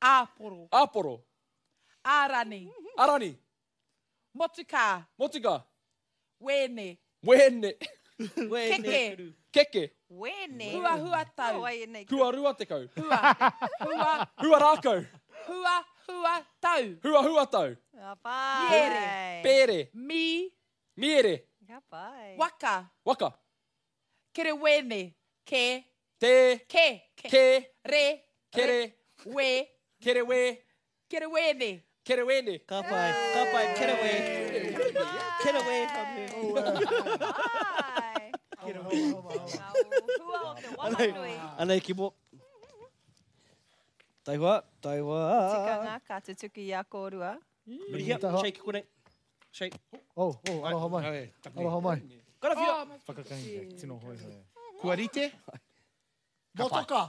Āporo. Āporo. Ārani. Arani. Motuka. Motuka. Wēne. Wēne. Keke. Keke. Wēne. Hua hua tau. Kua rua te kau. Hua. Hua. Hua rākau. Hua hua tau. Hua hua tau. Ka pai. Miere. Pere. Mi. Miere. Ka pai. Waka. Waka. Kere wēne. Ke. Te. Ke. Ke. Re. Kere. We. Kere we. Kere wēne. Kere wēne. Ka pai. Ka pai. Kere we. Kere we. Pai. Hua o te wahanui. Anei ki mo. Taiwa. Taiwa. Tikanga ka tutuki i a kōrua. Mirihi, shake kone. Shake. Oh, aloha mai. Aloha mai. Karawhia. Whakakangi, tino hoi hoi. Kua rite? Motoka.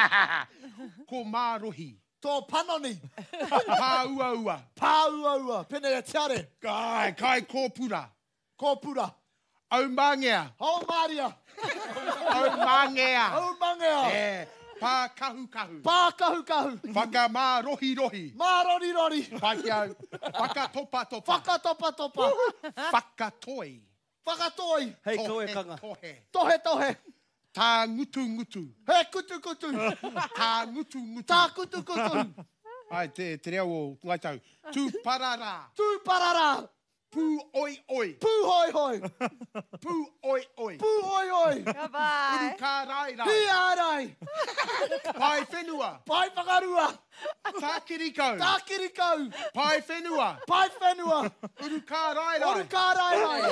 Ko mārohi. Tō panoni. Pā ua ua. Pā ua ua. Pene e tiare. Kai kōpura. Kōpura. Au māngea. Au Māria. Au māngea. Au mangea. E, pā kahu kahu. Pā kahu kahu. Whaka mārohi rohi. Mārori rori. Whakiau. Whakatopa topa. Whakatopa topa. Whakatoi. Whakatoi. Hei, koe kanga. Tohe. Tohe tohe. Tā ngutu ngutu. He kutu kutu. Tā ngutu ngutu. Tā kutu kutu. Ai, te reo o ngaitau. Tū parara. Tū parara. Pū oi oi. Pū hoi hoi. Pū oi oi. Pū oi oi. Ka pai. Uru kā rai rai. Hi ārai. Pai whenua. Pai whakarua. Tā kirikau. Tā kirikau. Pai whenua. Pai whenua. Uru kā rai rai. Oru kā rai rai.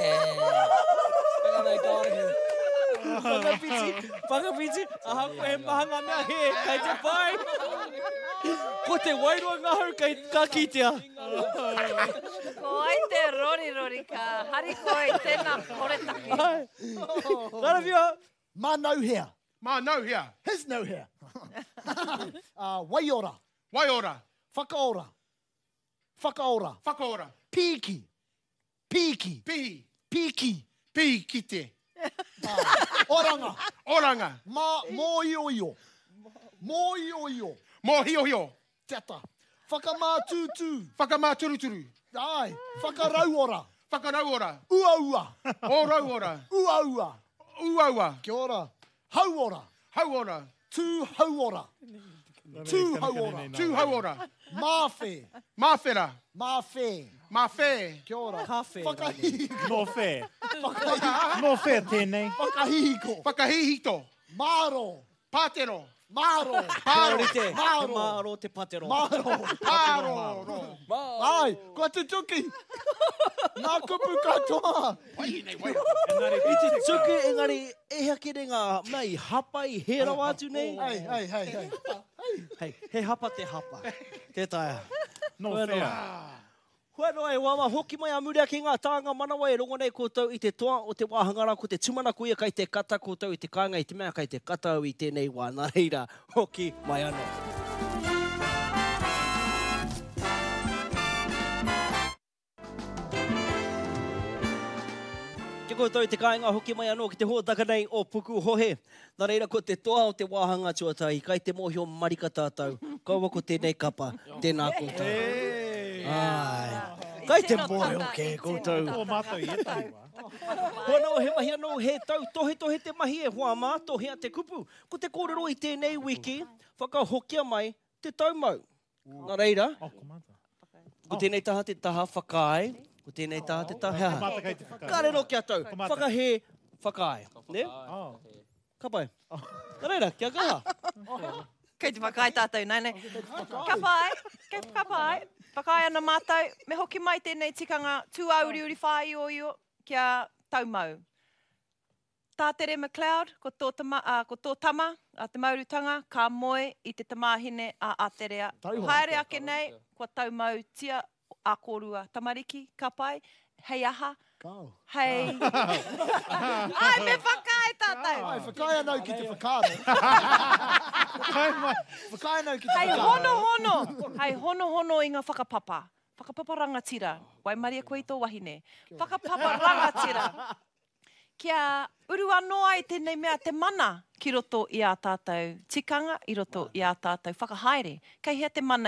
Anei kāre. Whakapiti, aha ko he mahanga mea he, kai te pai. Ko te wairua ngahau, kai ka kitea. Ko ai te rori rori ka hari koe i tēnā koretaki. Karawhia. Ma no here. Mā nau hea. His no here. Waiora. Waiora. Whakaora. Whakaora. Whakaora. Piki. Piki. Pihi. Piki. Pihi ki te. Oranga. Oranga. Moioio. Moioio. Mō hio hio. Teta. Whakamātūtū. Whakamāturuturu. Ai. Whakarauora. Whakarauora. Ua ua. O rauora. Ua ua. Ua ua. Kia ora. Hauora. Hauora. Tū hauora. Tū hauora. Tū hauora. Māwhe. Māwhera. Māwhe. Mawhe. Kia ora. Kawhe. Whakahihiko. No fair. No fair tēnei. Whakahihiko. Whakahihito. Māro. Pātero. Māro. Pāro te. Māro. Māro te patero. Māro. Pāro. Ai, kua te tuki. Nā kupu katoa. Wai nei, wai. I te tuku, engari, e hake re ngā mai hapa i he rawa atu nei. Hei. Hei, he hapa te hapa. Te taia. No Bueno. fair. Hua noa e wama hoki mai a murea ki ngā tāanga manawa e rongo nei koutou i te toa o te wāhangara ko te tumana kuia kai te kata koutou i te kāinga i te mea kai te kata au i tēnei wā nā reira hoki mai anō. Kia koutou i te kāinga hoki mai anō ki te hōtaka nei o Puku Hohe. Nā reira ko te toa o te wāhanga tuatai kai te mōhio marika tātou. Kaua ko tēnei kapa, tēnā koutou. Ai. Kai te moe o ke koutou. O mātou i e taiwa. Hoa nō he mahi anō he tau tohe te mahi e hoa mā tohea te kupu. Ko te kōrero i tēnei wiki, whakahokia mai te taumau. Nā reira, O, komata. ko tēnei taha te taha whakae, ko tēnei taha te taha. Komata kai te whakae. Ka rero kia tau, Komata. whakahe whakae. Ne? Oh. Ka pai. Nā reira, kia kaha. Kei te whakai tātou, nei. Ka pai. Whakai ana mātou. Me hoki mai tēnei tikanga tū auri uri whai o io kia taumau. Tā tere McLeod, ko tō tama a te maurutanga, ka moe i te tamāhine a Aterea. Tauhara. Haere ake nei, ko taumau tia a kōrua. Tamariki, ka pai, hei aha, Kau. hei... Ai, me whakai tātou! Ai, whakai anau ki te whakaro. Whakai anau ki te Hei whakaro. hei hono i ngā whakapapa. Whakapapa rangatira. Wai maria koe i tō wahine. Whakapapa rangatira. Kia uru anoa i tēnei mea te mana ki roto i a tātou tikanga, i roto i a tātou whakahaere. Kei hea te mana